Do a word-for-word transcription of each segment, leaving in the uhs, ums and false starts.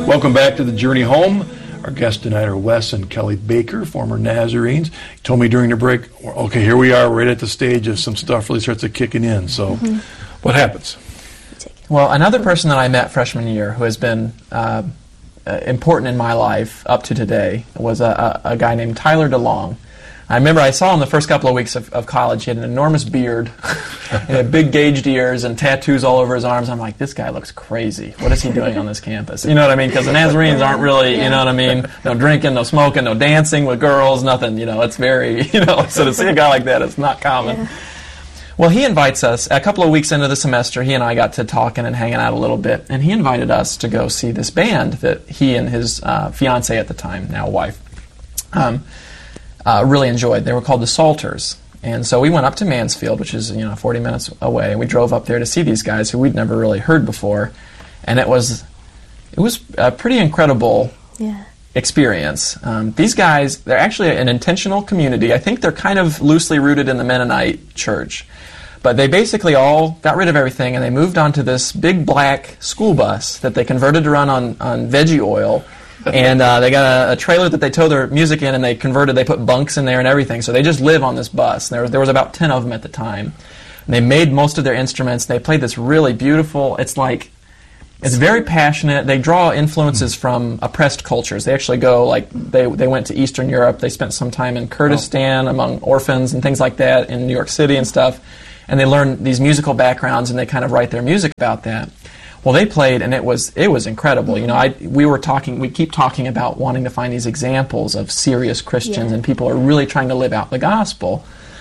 Welcome back to the Journey Home. Our guests tonight are Wes and Kelly Baker, former Nazarenes. You told me during the break, okay, here we are right at the stage of some stuff really starts to kicking in. So mm-hmm. what happens? Well, another person that I met freshman year who has been uh, important in my life up to today was a, a, a guy named Tyler DeLong. I remember I saw him the first couple of weeks of, of college. He had an enormous beard, and had big gauged ears, and tattoos all over his arms. I'm like, this guy looks crazy. What is he doing on this campus? You know what I mean? Because the Nazarenes aren't really, you know what I mean? No drinking, no smoking, no dancing with girls, nothing. You know, it's very, you know, so to see a guy like that, it's not common. Yeah. Well, he invites us, a couple of weeks into the semester, he and I got to talking and hanging out a little bit, and he invited us to go see this band that he and his uh, fiancée at the time, now wife, um, Uh, really enjoyed. They were called the Salters. And so we went up to Mansfield, which is, you know, forty minutes away, and we drove up there to see these guys who we'd never really heard before. And it was it was a pretty incredible yeah. experience. Um, these guys, they're actually an intentional community. I think they're kind of loosely rooted in the Mennonite church. But they basically all got rid of everything, and they moved onto this big black school bus that they converted to run on, on veggie oil. And uh, they got a, a trailer that they tow their music in, and they converted, they put bunks in there and everything. So they just live on this bus. There was, there was about ten of them at the time. And they made most of their instruments. They played this really beautiful, it's like, it's very passionate. They draw influences from oppressed cultures. They actually go, like, they they went to Eastern Europe. They spent some time in Kurdistan among orphans and things like that in New York City and stuff. And they learn these musical backgrounds, and they kind of write their music about that. Well, they played, and it was it was incredible. You know, I we were talking, we keep talking about wanting to find these examples of serious Christians, yeah. and people are really trying to live out the gospel.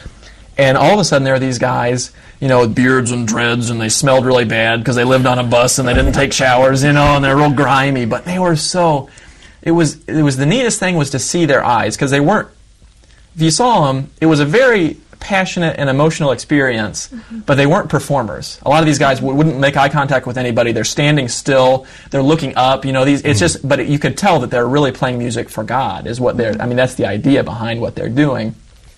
And all of a sudden, there are these guys, you know, with beards and dreads, and they smelled really bad because they lived on a bus and they didn't take showers, you know, and they're real grimy. But they were so. It was it was the neatest thing was to see their eyes, because they weren't. If you saw them, it was a very passionate and emotional experience, mm-hmm. but they weren't performers. A lot of these guys w- wouldn't make eye contact with anybody. They're standing still. They're looking up. You know, these. It's just. But it, you could tell that they're really playing music for God. Is what they're. I mean, that's the idea behind what they're doing.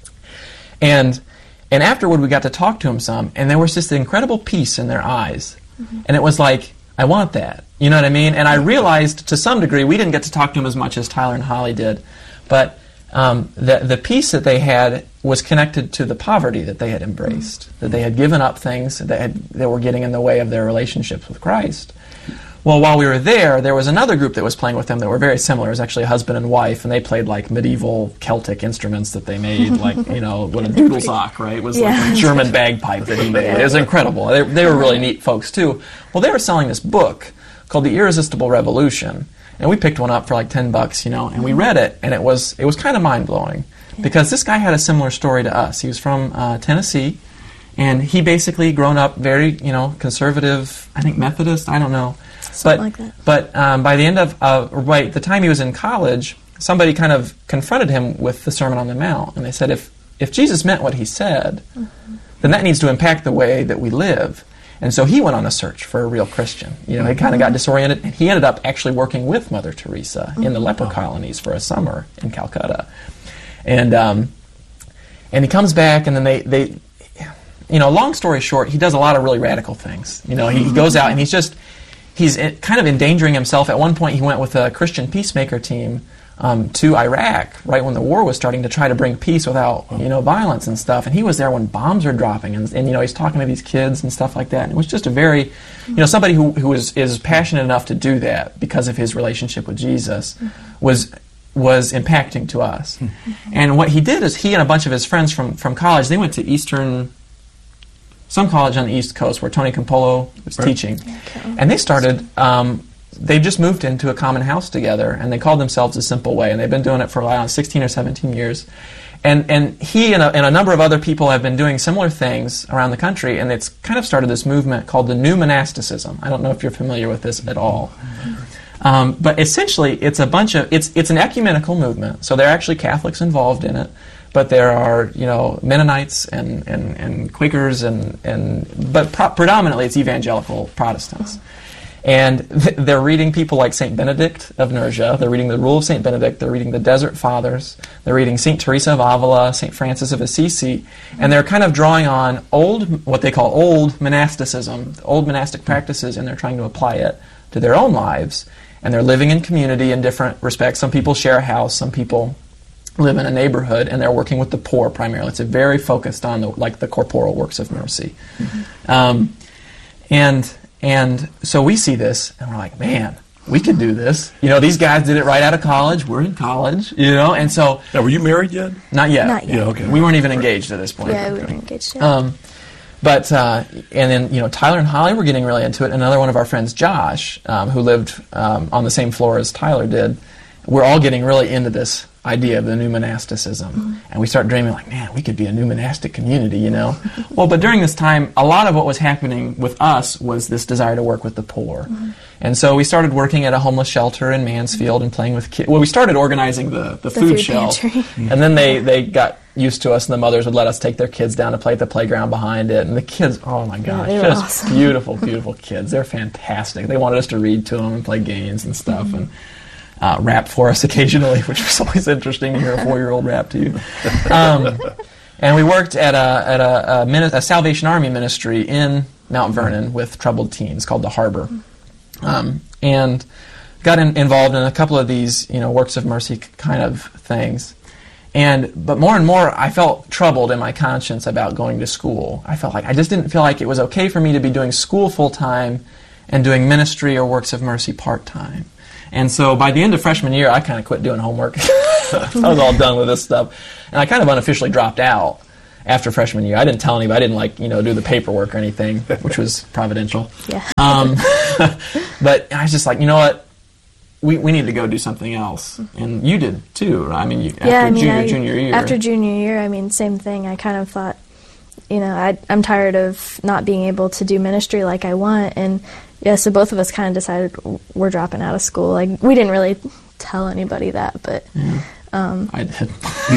And and afterward, we got to talk to them some, and there was just an incredible peace in their eyes, mm-hmm. and it was like, I want that. You know what I mean? And I realized to some degree we didn't get to talk to them as much as Tyler and Holly did, but. Um, the the peace that they had was connected to the poverty that they had embraced, mm-hmm. that they had given up things that had that were getting in the way of their relationships with Christ. Well, while we were there, there was another group that was playing with them that were very similar. It was actually a husband and wife, and they played like medieval Celtic instruments that they made, like, you know, what a doodlesock, right? It was yeah. like a German bagpipe that he made. It was incredible. They, they were really neat folks, too. Well, they were selling this book called The Irresistible Revolution. And we picked one up for like ten bucks, you know, and we read it, and it was it was kind of mind-blowing, because this guy had a similar story to us. He was from uh, Tennessee, and he basically grown up very, you know, conservative, I think Methodist, I don't know. Something but, like that. But um, by the end of, uh, right, the time he was in college, somebody kind of confronted him with the Sermon on the Mount, and they said, if, if Jesus meant what he said, mm-hmm. then that needs to impact the way that we live. And so he went on a search for a real Christian. You know, he kind of got disoriented, and he ended up actually working with Mother Teresa in the leper colonies for a summer in Calcutta. And um, and he comes back, and then they, they, you know, long story short, he does a lot of really radical things. You know, he, he goes out, and he's just, he's kind of endangering himself. At one point, he went with a Christian peacemaker team Um, to Iraq, right when the war was starting, to try to bring peace without, you know, violence and stuff. And he was there when bombs were dropping, and, and you know, he's talking to these kids and stuff like that. And it was just a very, you know, somebody who who is is passionate enough to do that because of his relationship with Jesus was was impacting to us. And what he did is he and a bunch of his friends from from college, they went to Eastern, some college on the East Coast where Tony Campolo was right. teaching, and they started. Um, They just moved into a common house together, and they called themselves A Simple Way, and they've been doing it for around sixteen or seventeen years. And and he and a, and a number of other people have been doing similar things around the country, and it's kind of started this movement called the New Monasticism. I don't know if you're familiar with this at all. Um, but essentially, it's a bunch of, it's it's an ecumenical movement, so there are actually Catholics involved in it, but there are, you know, Mennonites and, and, and Quakers, and, and but pro- predominantly it's evangelical Protestants. And they're reading people like Saint Benedict of Nursia. They're reading the Rule of Saint Benedict. They're reading the Desert Fathers. They're reading Saint Teresa of Avila, Saint Francis of Assisi. And they're kind of drawing on old, what they call old monasticism, old monastic practices, and they're trying to apply it to their own lives. and they're living in community in different respects. Some people share a house, some people live in a neighborhood, and they're working with the poor primarily. It's a very focused on the, like the corporal works of mercy. Mm-hmm. Um, and and so we see this, and we're like, man, we could do this. You know, these guys did it right out of college. We're in college, you know, and so... Now, were you married yet? Not yet. Not yet. Yeah, okay. We weren't even engaged at this point. Yeah, we weren't engaged yet. Um, but, uh, and then, you know, Tyler and Holly were getting really into it. Another one of our friends, Josh, um, who lived um, on the same floor as Tyler did, we're all getting really into this idea of the new monasticism. Mm-hmm. And we start dreaming, like, man, we could be a new monastic community, you know? Well, but during this time, a lot of what was happening with us was this desire to work with the poor. Mm-hmm. And so we started working at a homeless shelter in Mansfield and playing with kids. Well, we started organizing the, the, the food, food shelf. Mm-hmm. And then they, they got used to us, and the mothers would let us take their kids down to play at the playground behind it. And the kids, oh my gosh, yeah, just awesome. beautiful, beautiful kids. They're fantastic. They wanted us to read to them and play games and stuff. Mm-hmm. and uh, rap for us occasionally, which was always interesting to hear a four-year-old rap to you. Um, and we worked at a, at a, a, mini- a Salvation Army ministry in Mount Vernon with troubled teens called The Harbor. Um, and got in, involved in a couple of these, you know, works of mercy kind of things. And but more and more, I felt troubled in my conscience about going to school. I felt like I just didn't feel like it was okay for me to be doing school full time and doing ministry or works of mercy part time. And so by the end of freshman year, I kind of quit doing homework. I was all done with this stuff, and I kind of unofficially dropped out after freshman year. I didn't tell anybody. I didn't like you know do the paperwork or anything, which was providential. Yeah. Um, but I was just like, you know what? We we need to go do something else, and you did too. Right? I mean, you, after yeah, I mean, junior I, junior year. After junior year, I mean, same thing. I kind of thought, you know, I, I'm tired of not being able to do ministry like I want, and yeah, so both of us kind of decided we're dropping out of school. Like we didn't really tell anybody that, but yeah, um, I did.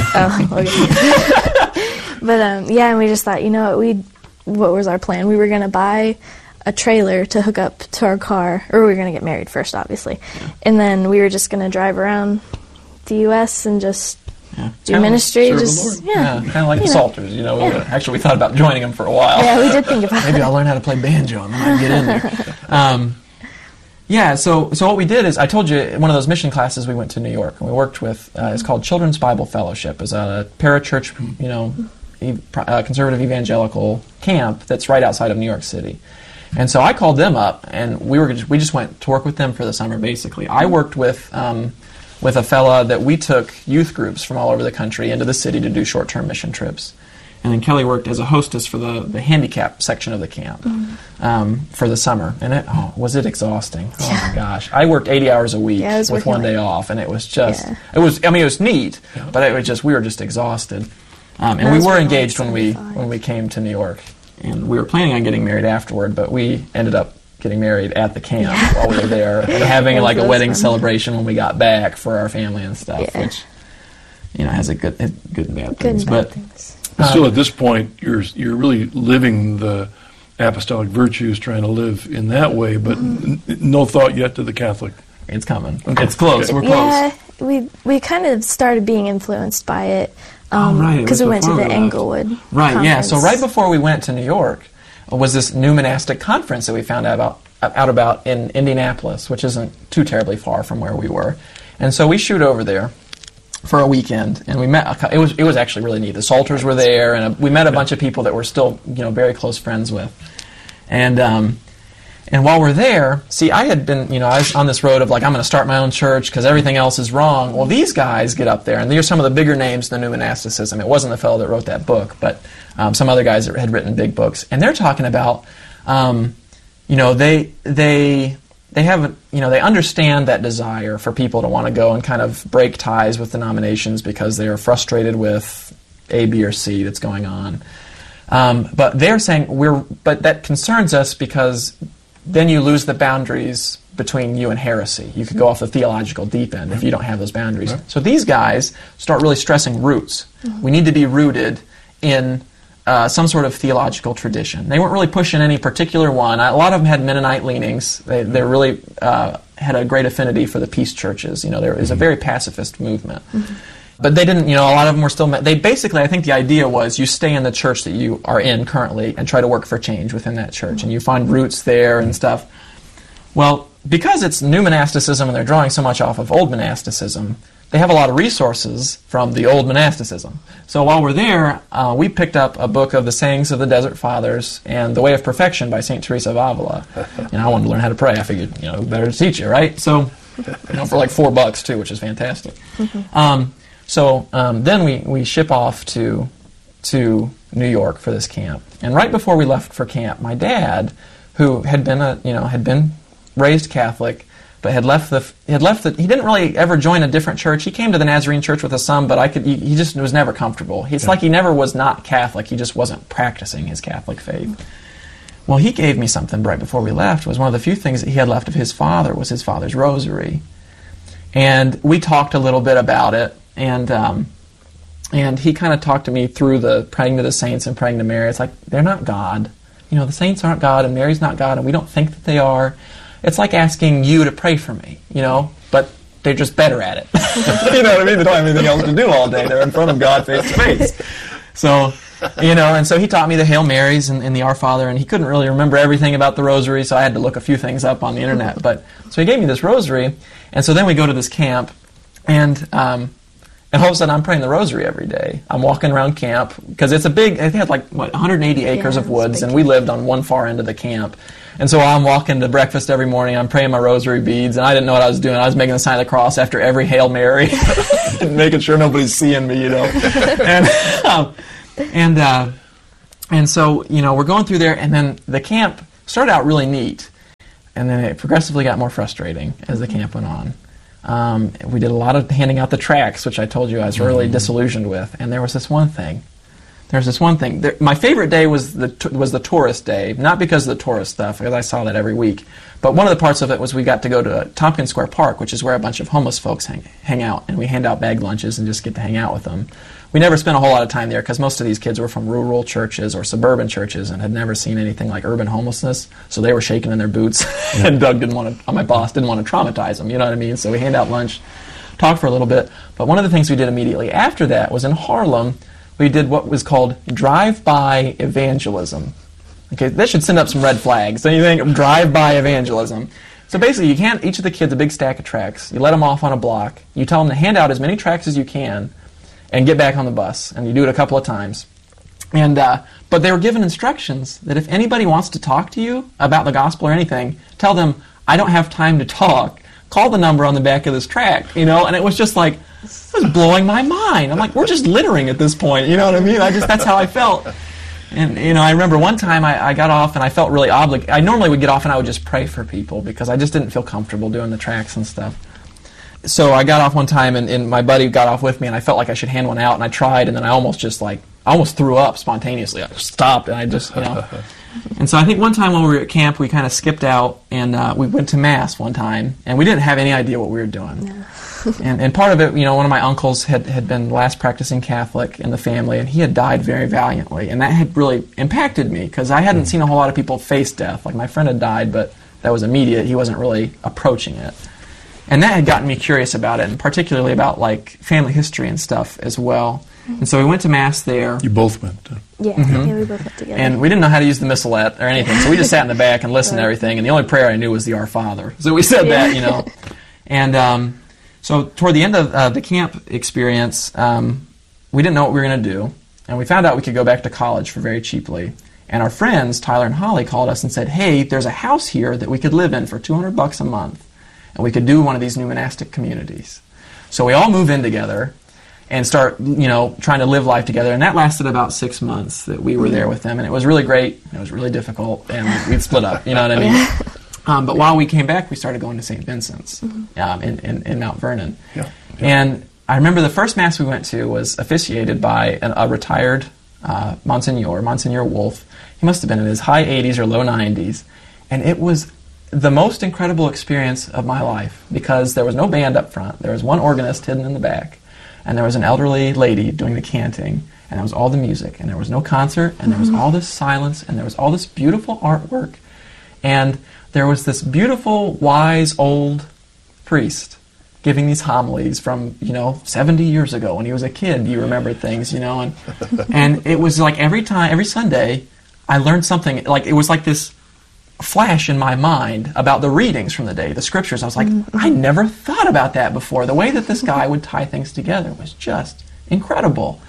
oh, okay. But um, yeah, and we just thought, you know, what we what was our plan? We were going to buy a trailer to hook up to our car, or we were going to get married first, obviously, yeah. And then we were just going to drive around the U S and just yeah. do kinda ministry. Serve Just yeah, yeah kind of like you the know. Salters, you know. We, Yeah. Actually, we thought about joining them for a while. Yeah, we did think about Maybe it. I'll learn how to play banjo and then I can get in there. Um, yeah, so so what we did is, I told you, one of those mission classes we went to New York, and we worked with, uh, it's called Children's Bible Fellowship. It's a parachurch, you know, ev- uh, conservative evangelical camp that's right outside of New York City. And so I called them up, and we were just, we just went to work with them for the summer, basically. I worked with um, with a fella that we took youth groups from all over the country into the city to do short-term mission trips. And then Kelly worked as a hostess for the, the handicap section of the camp mm-hmm. um, for the summer. And it, oh, was it exhausting? Oh, my gosh. I worked eighty hours a week yeah, with one day like, off, and it was just, yeah. it was, I mean, it was neat, yeah. but it was just, we were just exhausted. Um, and that we were really engaged when we fun. when we came to New York. And we were planning on getting married afterward, but we ended up getting married at the camp yeah. while we were there, and having like a wedding fun. celebration when we got back for our family and stuff, yeah. which, you know, has a good good and bad good things. and bad but things. But still, at this point, you're you're really living the apostolic virtues, trying to live in that way, but mm-hmm. n- no thought yet to the Catholic. It's coming. Okay. It's close. Okay. We're Yeah, close. we we kind of started being influenced by it. Um, oh, right. Because we went to before the we left. Englewood Right, conference. yeah. So right before we went to New York was this new monastic conference that we found out about, out about in Indianapolis, which isn't too terribly far from where we were. And so we shoot over there for a weekend, and we met. A, it was it was actually really neat. The Salters were there, and a, we met a bunch of people that we're still you know very close friends with. And um, and while we're there, see, I had been you know I was on this road of like I'm going to start my own church because everything else is wrong. Well, these guys get up there, and they're some of the bigger names in the new monasticism. It wasn't the fellow that wrote that book, but um, some other guys that had written big books, and they're talking about um, you know they they. They have, you know, they understand that desire for people to want to go and kind of break ties with denominations because they are frustrated with A, B, or C that's going on. Um, but they're saying we're, but that concerns us because then you lose the boundaries between you and heresy. You could go off the theological deep end if you don't have those boundaries. So these guys start really stressing roots. Mm-hmm. We need to be rooted in Uh, some sort of theological tradition. They weren't really pushing any particular one. A lot of them had Mennonite leanings. They they really uh, had a great affinity for the peace churches. You know, there was a very pacifist movement. Mm-hmm. But they didn't, you know, a lot of them were still, they basically, I think the idea was you stay in the church that you are in currently and try to work for change within that church. And you find roots there and stuff. Well, because it's new monasticism and they're drawing so much off of old monasticism, they have a lot of resources from the old monasticism. So while we're there, uh, we picked up a book of the Sayings of the Desert Fathers and The Way of Perfection by Saint Teresa of Avila. And I wanted to learn how to pray. I figured, you know, better to teach you, right? So, you know, for like four bucks too, which is fantastic. Mm-hmm. Um, so um, then we, we ship off to to New York for this camp. And right before we left for camp, my dad, who had been a you know had been raised Catholic, but had left the he had left the he didn't really ever join a different church. He came to the Nazarene church with his son, but I could he, he just was never comfortable. It's yeah. like he never was not Catholic. He just wasn't practicing his Catholic faith. Well, he gave me something right before we left. It was one of the few things that he had left of his father was his father's rosary, and we talked a little bit about it. And um, and he kind of talked to me through the praying to the saints and praying to Mary. It's like they're not God. You know, the saints aren't God, and Mary's not God, and we don't think that they are. It's like asking you to pray for me, you know, but they're just better at it. You know what I mean? They don't have anything else to do all day. They're in front of God face to face. So, you know, and so he taught me the Hail Marys and, and the Our Father, and he couldn't really remember everything about the rosary, so I had to look a few things up on the internet. But so he gave me this rosary, and so then we go to this camp, and um, and all of a sudden I'm praying the rosary every day. I'm walking around camp, because it's a big, I think it's like, what, one hundred eighty acres yeah, of woods, and we lived on one far end of the camp. And so I'm walking to breakfast every morning, I'm praying my rosary beads, and I didn't know what I was doing. I was making the sign of the cross after every Hail Mary, making sure nobody's seeing me, you know. And um, and uh, and so, you know, we're going through there, and then the camp started out really neat, and then it progressively got more frustrating as the camp went on. Um, we did a lot of handing out the tracts, which I told you I was really mm-hmm. disillusioned with, and there was this one thing. There's this one thing. There, my favorite day was the t- was the tourist day, not because of the tourist stuff, because I saw that every week. But one of the parts of it was we got to go to Tompkins Square Park, which is where a bunch of homeless folks hang, hang out, and we hand out bag lunches and just get to hang out with them. We never spent a whole lot of time there because most of these kids were from rural churches or suburban churches and had never seen anything like urban homelessness, so they were shaking in their boots. Yeah. And Doug didn't want to, my boss didn't want to traumatize them, you know what I mean? So we hand out lunch, talk for a little bit. But one of the things we did immediately after that was in Harlem, we did what was called drive-by evangelism. Okay, that should send up some red flags. Don't you think? Drive-by evangelism. So basically, you hand each of the kids a big stack of tracts. You let them off on a block. You tell them to hand out as many tracts as you can and get back on the bus. And you do it a couple of times. And uh, but they were given instructions that if anybody wants to talk to you about the gospel or anything, tell them, I don't have time to talk. Call the number on the back of this tract, you know? And it was just like, it was blowing my mind. I'm like, we're just littering at this point, you know what I mean? I just, that's how I felt. And, you know, I remember one time I, I got off and I felt really obligated. I normally would get off and I would just pray for people because I just didn't feel comfortable doing the tracts and stuff. So I got off one time and, and my buddy got off with me and I felt like I should hand one out and I tried and then I almost just like, I almost threw up spontaneously. I just stopped and I just, you know. And so I think one time when we were at camp, we kind of skipped out and uh, we went to Mass one time and we didn't have any idea what we were doing. No. and, and part of it, you know, one of my uncles had, had been the last practicing Catholic in the family, and he had died very valiantly, and that had really impacted me because I hadn't seen a whole lot of people face death. Like, my friend had died, but that was immediate. He wasn't really approaching it. And that had gotten me curious about it, and particularly about, like, family history and stuff as well. And so we went to Mass there. You both went to... Yeah, mm-hmm. yeah, we both went together. And we didn't know how to use the missalette or anything, so we just sat in the back and listened to everything, and the only prayer I knew was the Our Father. So we said yeah. that, you know. And um, so toward the end of uh, the camp experience, um, we didn't know what we were going to do, and we found out we could go back to college for very cheaply. And our friends, Tyler and Holly, called us and said, hey, there's a house here that we could live in for two hundred bucks a month, and we could do one of these new monastic communities. So we all move in together and start, you know, trying to live life together. And that lasted about six months that we were there with them. And it was really great. It was really difficult. And we'd split up, you know what I mean? Um, but while we came back, we started going to Saint Vincent's um, in, in, in Mount Vernon. Yeah. Yeah. And I remember the first Mass we went to was officiated by an, a retired uh, Monsignor, Monsignor Wolf. He must have been in his high eighties or low nineties. And it was the most incredible experience of my life because there was no band up front. There was one organist hidden in the back. And there was an elderly lady doing the canting, and there was all the music, and there was no concert, and there was all this silence, and there was all this beautiful artwork, and there was this beautiful, wise, old priest giving these homilies from, you know, seventy years ago when he was a kid. You remembered things, you know, and and it was like every time, every Sunday, I learned something. Like, it was like this flash in my mind about the readings from the day, the scriptures. I was like, Mm-hmm. I never thought about that before. The way that this guy would tie things together was just incredible.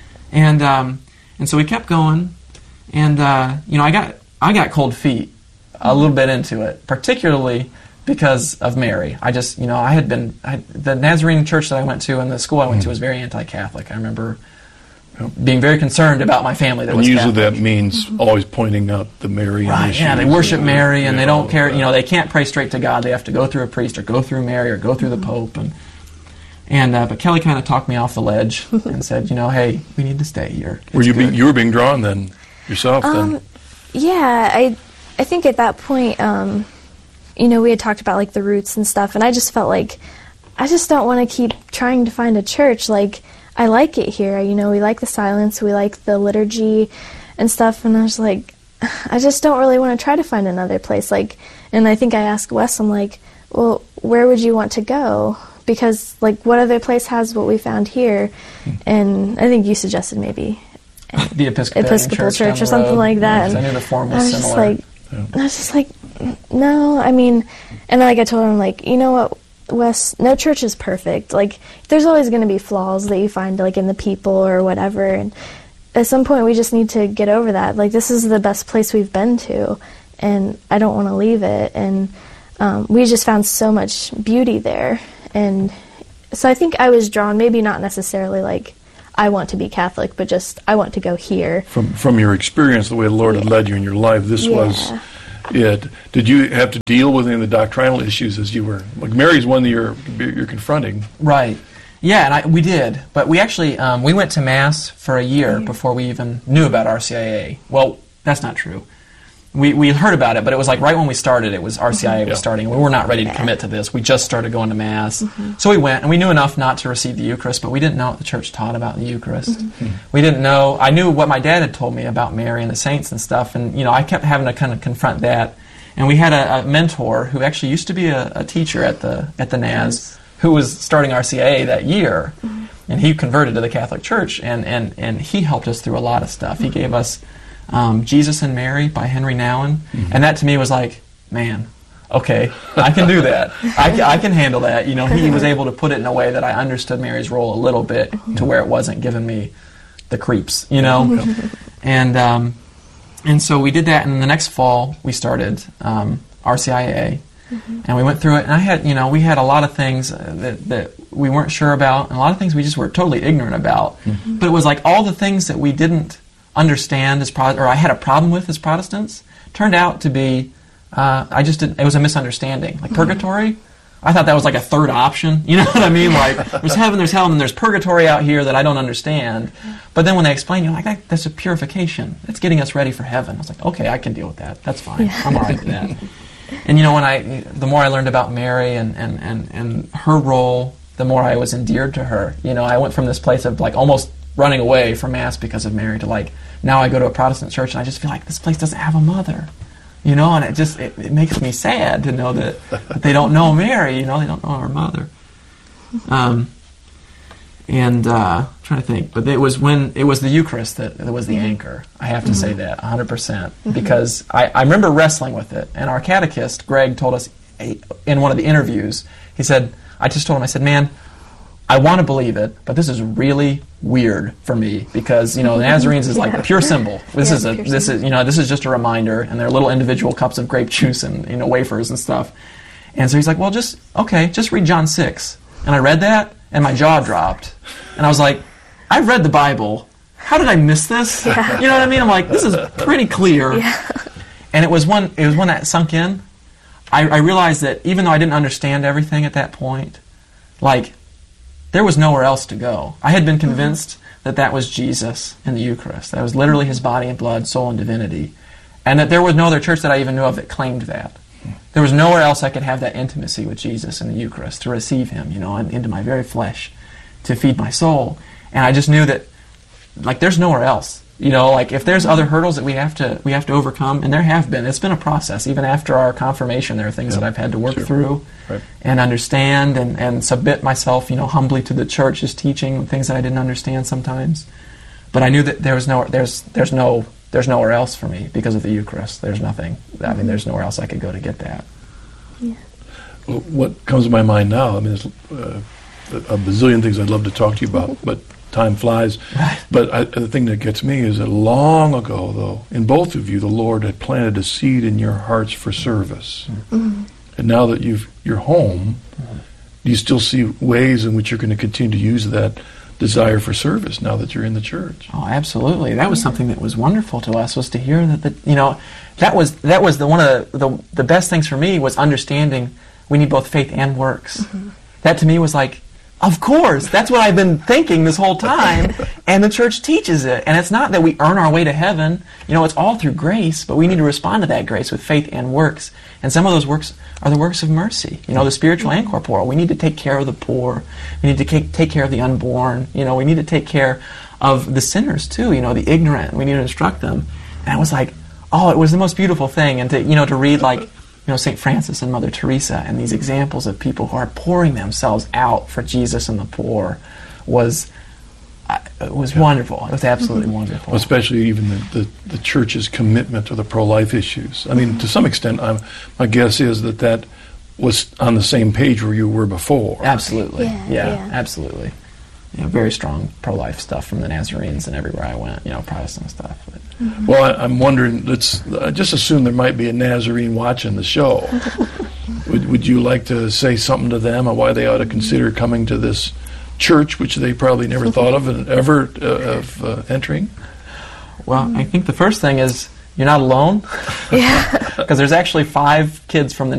And um, and so we kept going, and uh, you know, I got I got cold feet a little bit into it, particularly because of Mary. I just, you know, I had been I, the Nazarene church that I went to and the school I went to was very anti-Catholic. I remember being very concerned about my family that And was usually Catholic. that means always pointing out the Marian Right, issues. yeah, they worship Mary, and Yeah, they don't all care, of you know, that. they can't pray straight to God. They have to go through a priest or go through Mary or go through the Pope. And and uh, but Kelly kind of talked me off the ledge and said, you know, hey, we need to stay here. Were It's you being, good. you were being drawn then yourself then? Um, yeah, I I think at that point, um, you know, we had talked about like the roots and stuff, and I just felt like I just don't want to keep trying to find a church. Like, I like it here, you know, we like the silence, we like the liturgy and stuff, and I was like, I just don't really want to try to find another place. Like, and I think I asked Wes, I'm like, well, where would you want to go? Because, like, what other place has what we found here? And I think you suggested maybe the Episcopalian Episcopal church, church, down the or something road. like that. Yeah, 'cause I And knew the form I was was just similar. like, I was just like, no, I mean, and like I told him, like, you know what, Wes, no church is perfect. Like, there's always going to be flaws that you find, like, in the people or whatever, and at some point we just need to get over that. Like, this is the best place we've been to, and I don't want to leave it, and um, we just found so much beauty there, and so I think I was drawn, maybe not necessarily like, I want to be Catholic, but just, I want to go here. From from your experience, the way the Lord had led you in your life, this Yeah. was it. Did you have to deal with any of the doctrinal issues as you were, like Mary's one that you're you're confronting? Right. Yeah, and I, we did. But we actually, um, we went to Mass for a year before we even knew about R C I A. Well, that's not true. We we heard about it, but it was like right when we started, it was R C I A was Yeah. starting. We were not ready to commit to this. We just started going to Mass. So we went, and we knew enough not to receive the Eucharist, but we didn't know what the church taught about the Eucharist. We didn't know, I knew what my dad had told me about Mary and the saints and stuff, and you know, I kept having to kind of confront that. And we had a, a mentor who actually used to be a, a teacher at the at the Naz, who was starting R C I A that year, and he converted to the Catholic Church, and, and, and he helped us through a lot of stuff. He gave us um, Jesus and Mary by Henry Nouwen, and that to me was like, man, okay, I can do that. I, ca- I can handle that. You know, he was able to put it in a way that I understood Mary's role a little bit to where it wasn't giving me the creeps, you know? and um, and so we did that, and the next fall we started um, R C I A. And we went through it, and I had, you know, we had a lot of things uh, that, that we weren't sure about, and a lot of things we just were totally ignorant about. Mm-hmm. But it was like all the things that we didn't understand as Pro- or I had a problem with as Protestants turned out to be, uh, I just didn't, it was a misunderstanding. Like purgatory, I thought that was like a third option. You know what I mean? Like there's heaven, there's hell, and there's purgatory out here that I don't understand. But then when they explain, you're like, that, that's a purification. It's getting us ready for heaven. I was like, okay, I can deal with that. That's fine. Yeah. I'm all right with that. And you know, when I, the more I learned about Mary and, and, and, and her role, the more I was endeared to her. You know, I went from this place of like almost running away from Mass because of Mary to like, now I go to a Protestant church and I just feel like this place doesn't have a mother. You know, and it just, it, it makes me sad to know that, that they don't know Mary, you know, they don't know her mother. Um, and uh, I'm trying to think, but it was when, it was the Eucharist that, that was the anchor. I have to mm-hmm. say that, one hundred percent. Mm-hmm. Because I, I remember wrestling with it, and our catechist, Greg, told us in one of the interviews, he said, I just told him, I said, man, I want to believe it, but this is really weird for me because, you know, the Nazarenes is like yeah. a pure symbol. This yeah, is a, this symbol. is, you know, this is just a reminder, and they're little individual cups of grape juice and, you know, wafers and stuff. And so he's like, well, just, okay, just read John six. And I read that, and my jaw dropped. And I was like, I've read the Bible. How did I miss this? Yeah. You know what I mean? I'm like, this is pretty clear. Yeah. And it was when, it was when that sunk in, I, I realized that even though I didn't understand everything at that point, like, there was nowhere else to go. I had been convinced mm-hmm. that that was Jesus in the Eucharist. That was literally his body and blood, soul and divinity. And that there was no other church that I even knew of that claimed that. There was nowhere else I could have that intimacy with Jesus in the Eucharist, to receive him, you know, into my very flesh, to feed my soul. And I just knew that, like, there's nowhere else. You know, like, if there's other hurdles that we have to we have to overcome, and there have been, it's been a process. Even after our confirmation, there are things yeah, that I've had to work sure. through right. and understand and, and submit myself, you know, humbly to the church's teaching, things that I didn't understand sometimes. But I knew that there was no there's there's no there's nowhere else for me because of the Eucharist. There's nothing. I mean, there's nowhere else I could go to get that. Yeah. Well, what comes to my mind now, I mean, there's uh, a bazillion things I'd love to talk to you about, but time flies. Right. But I, the thing that gets me is that long ago, though, in both of you, the Lord had planted a seed in your hearts for service. Mm-hmm. And now that you've, you're home, Mm-hmm. you still see ways in which you're going to continue to use that desire for service now that you're in the church. Oh, absolutely. That was something that was wonderful to us, was to hear that, the, you know, that was that was the one of the, the, the best things for me was understanding we need both faith and works. Mm-hmm. That to me was like, of course, that's what I've been thinking this whole time, and the church teaches it. And it's not that we earn our way to heaven. You know, it's all through grace, but we need to respond to that grace with faith and works. And some of those works are the works of mercy, you know, the spiritual and corporal. We need to take care of the poor. We need to take, take care of the unborn. You know, we need to take care of the sinners, too, you know, the ignorant. We need to instruct them. And I was like, oh, it was the most beautiful thing. And to, you know, to read, like, you know, Saint Francis and Mother Teresa and these examples of people who are pouring themselves out for Jesus and the poor was uh, it was yeah. wonderful. It was absolutely wonderful. Well, especially even the, the, the church's commitment to the pro-life issues. I mean, to some extent, I'm, my guess is that that was on the same page where you were before. Absolutely. Yeah, Yeah, yeah. absolutely. You know, very strong pro-life stuff from the Nazarenes and everywhere I went, you know, Protestant stuff. But. Mm-hmm. Well, I, I'm wondering, let's I just assume there might be a Nazarene watching the show. would, would you like to say something to them on why they ought to consider coming to this church, which they probably never thought of and ever uh, of uh, entering? Well, I think the first thing is you're not alone. Yeah. Because there's actually five kids from the